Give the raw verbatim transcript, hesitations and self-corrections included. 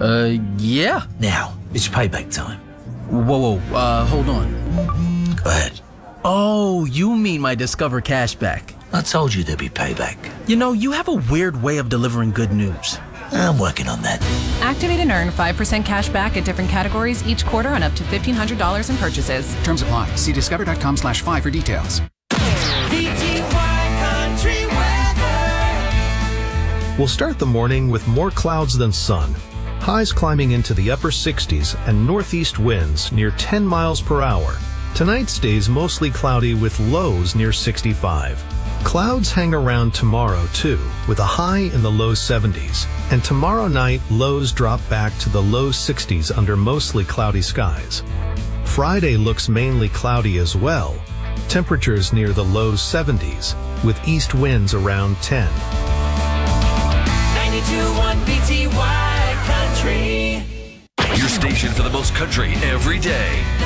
Uh, yeah. Now, it's payback time. Whoa, whoa, uh, hold on. Go ahead. Oh, you mean my Discover cashback. I told you there'd be payback. You know, you have a weird way of delivering good news. I'm working on that. Activate and earn five percent cash back at different categories each quarter on up to fifteen hundred dollars in purchases. Terms apply. See discover.com slash five for details. We'll start the morning with more clouds than sun. Highs climbing into the upper sixties and northeast winds near ten miles per hour. Tonight stays mostly cloudy with lows near sixty-five. Clouds hang around tomorrow too, with a high in the low seventies. And tomorrow night, lows drop back to the low sixties under mostly cloudy skies. Friday looks mainly cloudy as well. Temperatures near the low seventies, with east winds around ten. ninety-two point one B T Y Country. Your station for the most country every day.